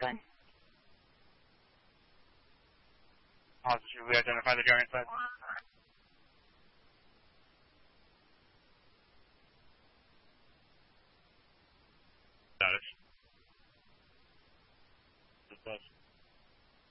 Good. Should we identify the variant size? Status.